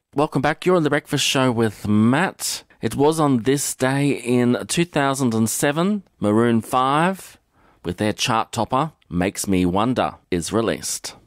Welcome back. You're on The Breakfast Show with Matt. It was on this day in 2007, Maroon 5, with their chart topper, Makes Me Wonder, is released.